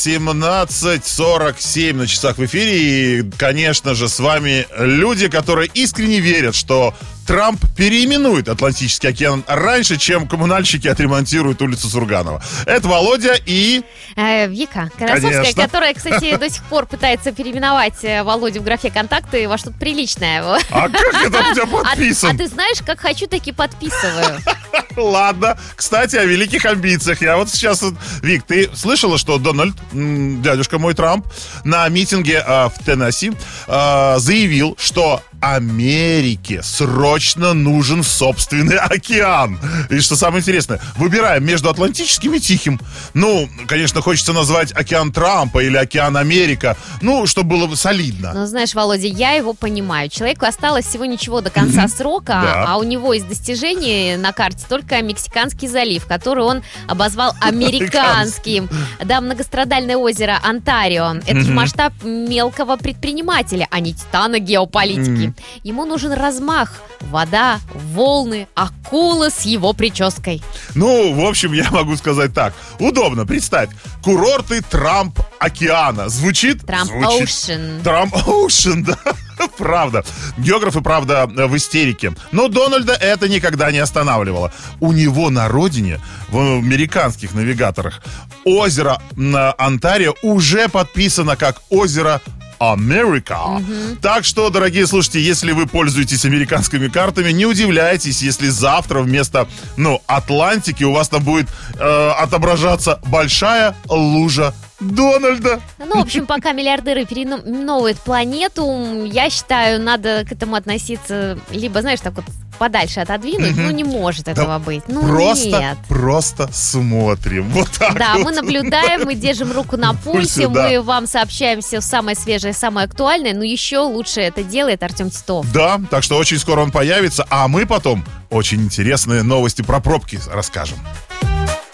17:47 на часах в эфире. И, конечно же, с вами люди, которые искренне верят, что Трамп переименует Атлантический океан раньше, чем коммунальщики отремонтируют улицу Сурганова. Это Володя и... Вика Карасовская, Конечно. которая, кстати, до сих пор пытается переименовать Володю в графе «Контакты» во что-то приличное. А как это у тебя подписан? А ты знаешь, как хочу, так и подписываю. Ладно. Кстати, о великих амбициях. Я вот сейчас... Вик, ты слышала, что Дональд, дядюшка мой Трамп, на митинге в Теннесси заявил, что Америке срочно нужен собственный океан. И что самое интересное, выбираем между Атлантическим и Тихим. Ну, конечно, хочется назвать океан Трампа или океан Америка. Ну, чтобы было солидно. Ну, знаешь, Володя, я его понимаю. Человеку осталось всего ничего до конца срока, Да. а у него из достижений на карте только Мексиканский залив, который он обозвал американским. Да, многострадальное озеро Онтарио. Это же масштаб мелкого предпринимателя, а не титана геополитики. Ему нужен размах, вода, волны, акула с его прической. Ну, в общем, я могу сказать так. Удобно, представь. Курорты Трамп океана. Звучит? Трамп Звучит. Оушен. Трамп Оушен, да. Правда. Географы, правда, в истерике. Но Дональда это никогда не останавливало. У него на родине, в американских навигаторах, озеро Онтарио уже подписано как озеро Америка. Так что, дорогие слушатели, если вы пользуетесь американскими картами, не удивляйтесь, если завтра вместо, Атлантики у вас там будет отображаться большая лужа Дональда. Ну, в общем, пока миллиардеры переименовывают планету, я считаю, надо к этому относиться либо, знаешь, так вот подальше отодвинуть. Ну, не может этого быть. Ну, нет. Просто смотрим. Вот так Да, вот. мы наблюдаем, мы держим руку на пульсе, да. мы вам сообщаем все самое свежее, самое актуальное, но еще лучше это делает Артем Титов. Да, так что очень скоро он появится, а мы потом очень интересные новости про пробки расскажем.